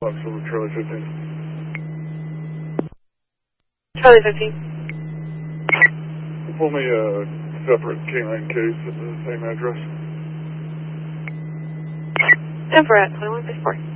Box over Charlie 15. Charlie 15. Pull me a separate canine case at the same address. Infrared, 2154.